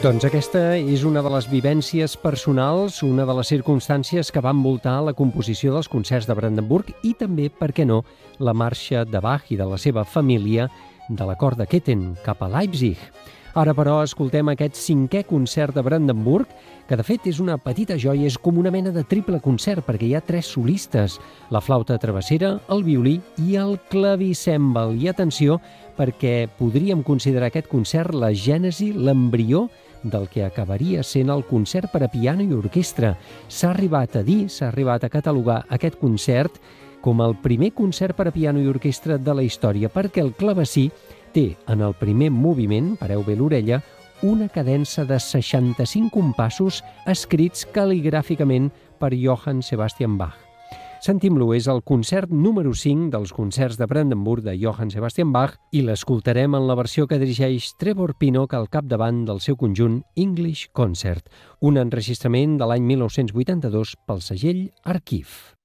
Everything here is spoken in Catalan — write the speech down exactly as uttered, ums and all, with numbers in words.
Doncs aquesta és una de les vivències personals, una de les circumstàncies que van envoltar la composició dels concerts de Brandenburg i també, per què no, la marxa de Bach i de la seva família de la cort de Ketten cap a Leipzig. Ara, però, escoltem aquest cinquè concert de Brandenburg, que de fet és una petita joia, és com una mena de triple concert, perquè hi ha tres solistes, la flauta travessera, el violí i el clavicèmbal. I atenció, perquè podríem considerar aquest concert la gènesi, l'embrió del que acabaria sent el concert per a piano i orquestra. S'ha arribat a dir, s'ha arribat a catalogar aquest concert com el primer concert per a piano i orquestra de la història, perquè el clavecí té en el primer moviment, pareu bé l'orella, una cadença de seixanta-cinc compassos escrits cal·ligràficament per Johann Sebastian Bach. Sentim-lo, és el concert número cinc dels concerts de Brandenburg de Johann Sebastian Bach i l'escoltarem en la versió que dirigeix Trevor Pinnock al capdavant del seu conjunt English Concert, un enregistrament de l'any mil nou-cents vuitanta-dos pel segell Archive.